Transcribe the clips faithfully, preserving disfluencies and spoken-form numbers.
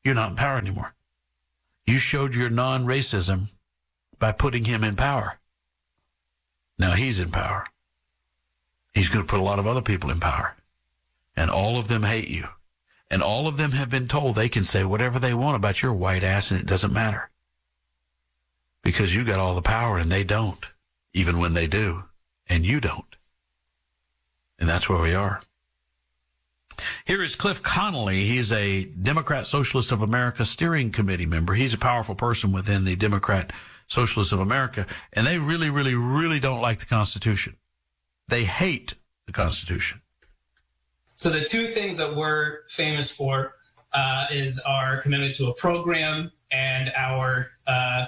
you're not in power anymore. You showed your non-racism by putting him in power. Now he's in power. He's going to put a lot of other people in power. And all of them hate you. And all of them have been told they can say whatever they want about your white ass and it doesn't matter. Because you got all the power and they don't, even when they do, and you don't. And that's where we are. Here is Cliff Connolly. He's a Democrat Socialist of America steering committee member. He's a powerful person within the Democrat Socialists of America, and they really, really, really don't like the Constitution. They hate the Constitution. So the two things that we're famous for uh, is our commitment to a program and our uh,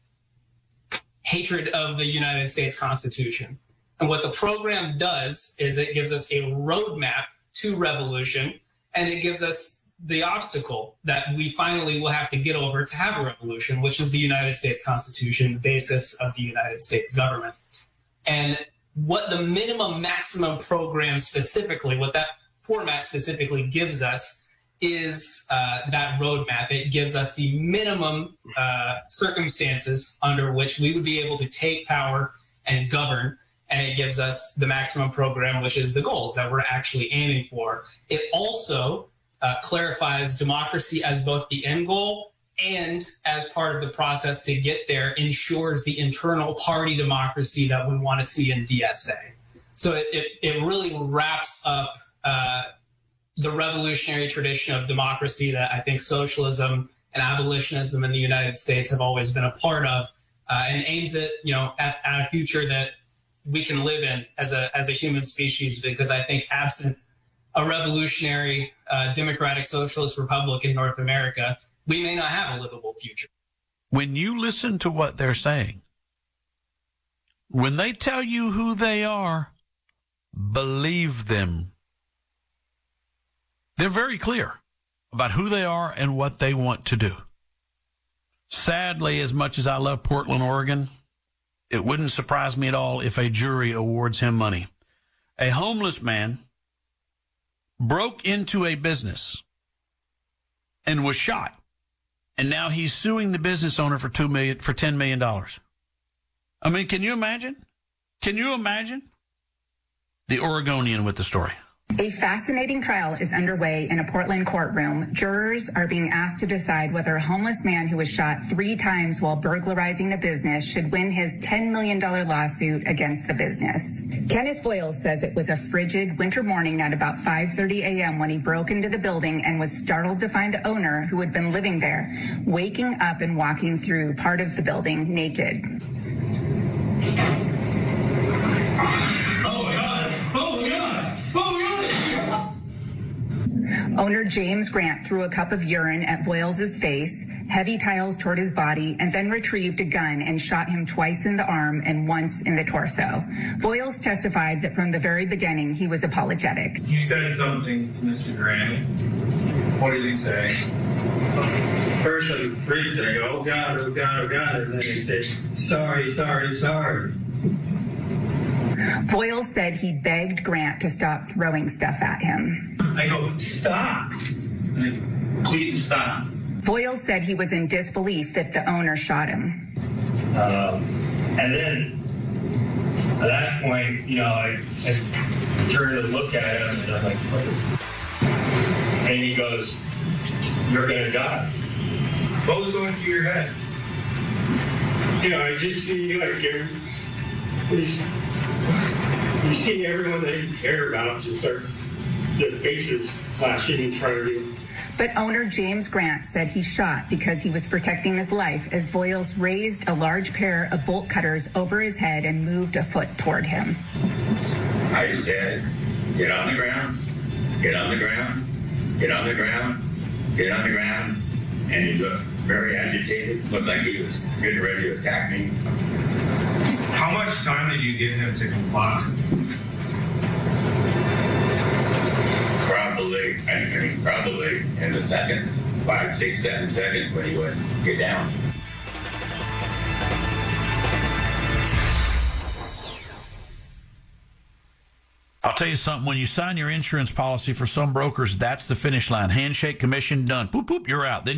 hatred of the United States Constitution. And what the program does is it gives us a roadmap to revolution, and it gives us the obstacle that we finally will have to get over to have a revolution, which is the United States Constitution, the basis of the United States government. And what the minimum maximum program specifically, what that format specifically gives us is uh, that roadmap. It gives us the minimum uh, circumstances under which we would be able to take power and govern. And it gives us the maximum program, which is the goals that we're actually aiming for. It also uh, clarifies democracy as both the end goal and as part of the process to get there ensures the internal party democracy that we want to see in D S A. So it, it, it really wraps up uh, the revolutionary tradition of democracy that I think socialism and abolitionism in the United States have always been a part of, uh, and aims at, you know, at, at a future that we can live in as a as a human species, because I think absent a revolutionary uh, democratic socialist republic in North America, we may not have a livable future. When you listen to what they're saying, when they tell you who they are, believe them. They're very clear about who they are and what they want to do. Sadly, as much as I love Portland, Oregon, it wouldn't surprise me at all if a jury awards him money. A homeless man broke into a business and was shot, and now he's suing the business owner for two million for ten million dollars. I mean, can you imagine? Can you imagine? The Oregonian with the story. A fascinating trial is underway in a Portland courtroom. Jurors are being asked to decide whether a homeless man who was shot three times while burglarizing a business should win his ten million dollars lawsuit against the business. Kenneth Voiles says it was a frigid winter morning at about five thirty a.m. when he broke into the building and was startled to find the owner, who had been living there, waking up and walking through part of the building naked. Owner James Grant threw a cup of urine at Voiles' face, heavy tiles toward his body, and then retrieved a gun and shot him twice in the arm and once in the torso. Voiles testified that from the very beginning he was apologetic. You said something to Mister Grant. What did he say? First I was freaked and I go, oh God, oh God, oh God, and then he said, sorry, sorry, sorry. Voiles said he begged Grant to stop throwing stuff at him. I go, stop. And I, please stop. Voiles said he was in disbelief that the owner shot him. Um, and then at that point, you know, I, I turned to look at him and I'm like, what? And he goes, you're going to die. What was going through your head? You know, I just see like you're, you see everyone that you care about just start, their faces flashing in front of you. But owner James Grant said he shot because he was protecting his life as Voiles raised a large pair of bolt cutters over his head and moved a foot toward him. I said, get on the ground, get on the ground, get on the ground, get on the ground. And he looked very agitated, looked like he was getting ready to attack me. How much time did you give him to comply? Probably, I mean, probably in the seconds, five, six, seven seconds when he would get down. I'll tell you something, when you sign your insurance policy for some brokers, that's the finish line. Handshake, commission, done. Boop, boop, you're out. Then